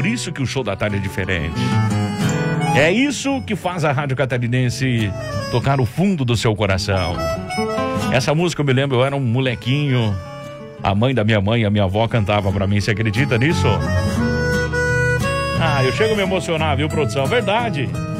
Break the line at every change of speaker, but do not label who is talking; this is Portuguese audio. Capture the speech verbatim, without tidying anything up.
por isso que o show da tarde é diferente. É isso que faz a Rádio Catarinense tocar no fundo do seu coração. Essa música eu me lembro, eu era um molequinho, a mãe da minha mãe, a minha avó cantava pra mim, você acredita nisso? Ah, eu chego a me emocionar, viu, produção? Verdade.